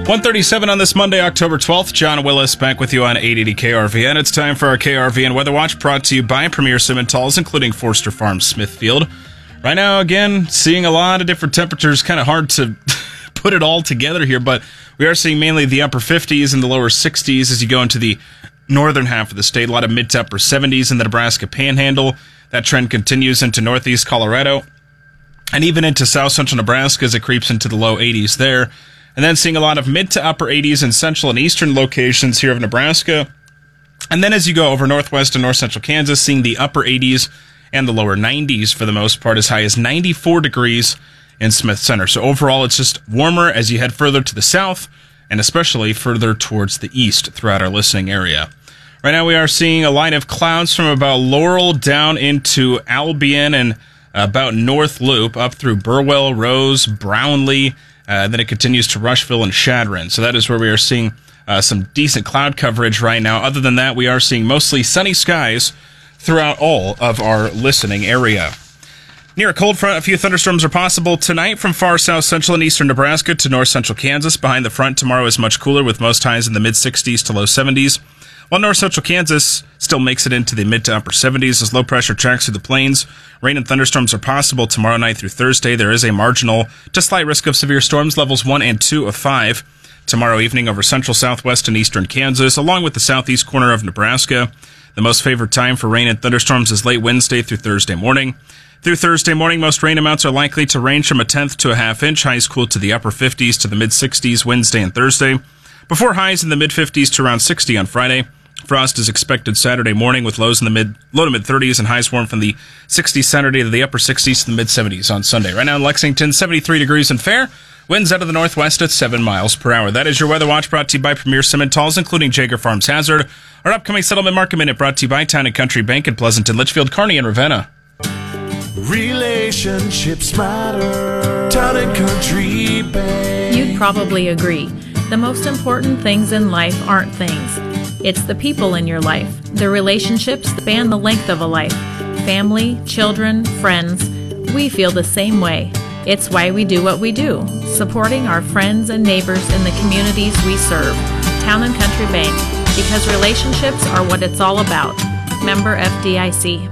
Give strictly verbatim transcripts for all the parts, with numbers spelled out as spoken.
one thirty-seven on this Monday, October twelfth. John Willis back with you on eight eighty K R V N. It's time for our K R V N Weather Watch, brought to you by Premier Simmentals, including Forster Farms Smithfield. Right now, again, seeing a lot of different temperatures. Kind of hard to put it all together here, but we are seeing mainly the upper fifties and the lower sixties as you go into the northern half of the state. A lot of mid to upper seventies in the Nebraska Panhandle. That trend continues into northeast Colorado and even into south central Nebraska as it creeps into the low eighties there. And then seeing a lot of mid to upper eighties in central and eastern locations here of Nebraska. And then as you go over northwest and north central Kansas, seeing the upper eighties and the lower nineties for the most part, as high as ninety-four degrees in Smith Center. So overall, it's just warmer as you head further to the south and especially further towards the east throughout our listening area. Right now we are seeing a line of clouds from about Laurel down into Albion and about North Loop up through Burwell, Rose, Brownlee. Uh, then it continues to Rushville and Chadron. So that is where we are seeing uh, some decent cloud coverage right now. Other than that, we are seeing mostly sunny skies throughout all of our listening area. Near a cold front, a few thunderstorms are possible tonight from far south central and eastern Nebraska to north central Kansas. Behind the front, tomorrow is much cooler with most highs in the mid sixties to low seventies. While north central Kansas still makes it into the mid to upper seventies as low pressure tracks through the plains. Rain and thunderstorms are possible tomorrow night through Thursday. There is a marginal to slight risk of severe storms, levels one and two of five. Tomorrow evening over central, southwest, and eastern Kansas, along with the southeast corner of Nebraska. The most favored time for rain and thunderstorms is late Wednesday through Thursday morning. Through Thursday morning, most rain amounts are likely to range from a tenth to a half inch. Highs cool to the upper fifties to the mid sixties Wednesday and Thursday, before highs in the mid fifties to around sixty on Friday. Frost is expected Saturday morning with lows in the mid, low to mid thirties and highs warm from the sixties Saturday to the upper sixties to the mid seventies on Sunday. Right now in Lexington, seventy-three degrees and fair. Winds out of the northwest at seven miles per hour. That is your Weather Watch, brought to you by Premier Simmentals, including Jager Farms Hazard. Our upcoming Settlement Market Minute brought to you by Town and Country Bank in Pleasanton, Litchfield, Kearney, and Ravenna. Relationships matter. Town and Country Bank. You'd probably agree. The most important things in life aren't things. It's the people in your life. The relationships span the length of a life. Family, children, friends. We feel the same way. It's why we do what we do, supporting our friends and neighbors in the communities we serve. Town and Country Bank, because relationships are what it's all about. Member F D I C.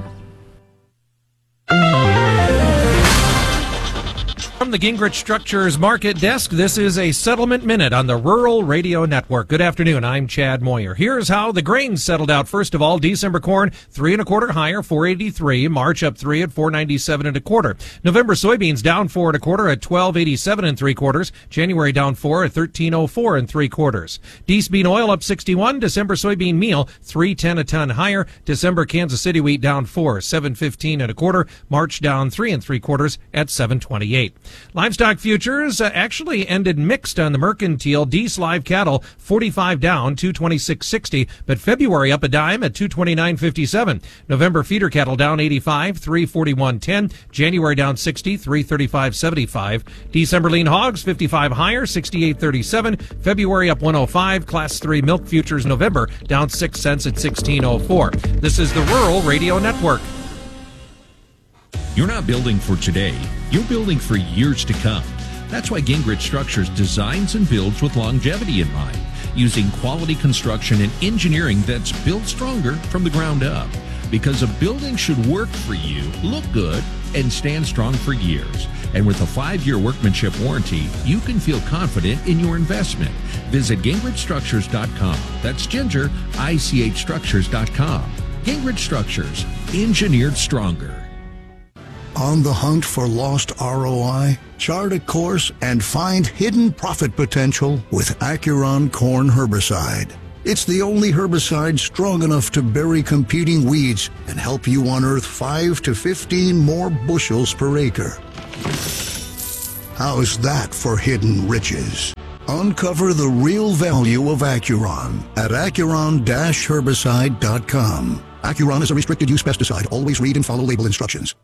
From the Gingrich Structures Market Desk, this is a Settlement Minute on the Rural Radio Network. Good afternoon, I'm Chad Moyer. Here's how the grains settled out. First of all, December corn, three and a quarter higher, four eighty-three. March up three at four ninety-seven and a quarter. November soybeans down four and a quarter at twelve eighty-seven and three quarters. January down four at thirteen oh four and three quarters. Dees bean oil up sixty-one. December soybean meal, three ten a ton higher. December Kansas City wheat down four, seven fifteen and a quarter. March down three and three quarters at seven twenty-eight. Livestock futures uh, actually ended mixed on the mercantile. Dees live cattle forty-five down, two twenty-six sixty, but February up a dime at two twenty-nine fifty-seven. November feeder cattle down eighty-five, three forty-one ten. January down sixty, three thirty-five seventy-five. December lean hogs fifty-five higher, sixty-eight thirty-seven. February up one oh five. Class three milk futures November down six cents at sixteen oh four. This is the Rural Radio Network. You're not building for today, you're building for years to come. That's why Gingrich Structures designs and builds with longevity in mind, using quality construction and engineering that's built stronger from the ground up. Because a building should work for you, look good, and stand strong for years. And with a five-year workmanship warranty, you can feel confident in your investment. Visit Gingrich Structures dot com. That's Ginger, I C H Structures dot com. Gingrich Structures, engineered stronger. On the hunt for lost R O I? Chart a course and find hidden profit potential with Acuron Corn Herbicide. It's the only herbicide strong enough to bury competing weeds and help you unearth five to fifteen more bushels per acre. How's that for hidden riches? Uncover the real value of Acuron at Acuron Herbicide dot com. Acuron is a restricted use pesticide. Always read and follow label instructions.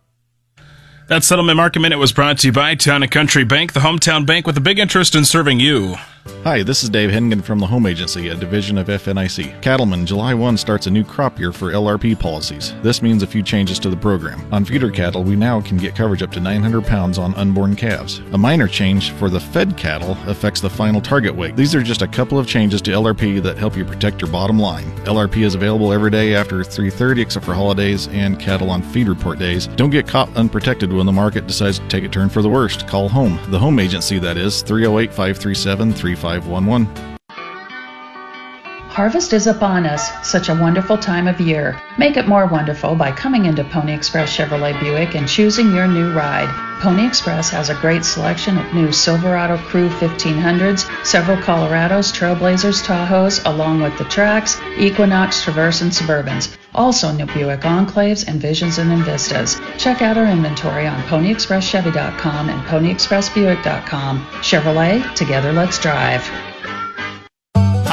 That Settlement Market Minute was brought to you by Town and Country Bank, the hometown bank with a big interest in serving you. Hi, this is Dave Hennigan from the Home Agency, a division of F N I C. Cattlemen, July first starts a new crop year for L R P policies. This means a few changes to the program. On feeder cattle, we now can get coverage up to nine hundred pounds on unborn calves. A minor change for the fed cattle affects the final target weight. These are just a couple of changes to L R P that help you protect your bottom line. L R P is available every day after three thirty except for holidays and cattle on feed report days. Don't get caught unprotected when the market decides to take a turn for the worst. Call home. The Home Agency, that is, three oh eight, five three seven, three five one one. Harvest is upon us, such a wonderful time of year. Make it more wonderful by coming into Pony Express Chevrolet Buick and choosing your new ride. Pony Express has a great selection of new Silverado Crew fifteen hundreds, several Colorados, Trailblazers, Tahoes, along with the Trax, Equinox, Traverse, and Suburbans. Also new Buick Enclaves and Visions and Invistas. Check out our inventory on pony express chevy dot com and pony express buick dot com. Chevrolet, together let's drive.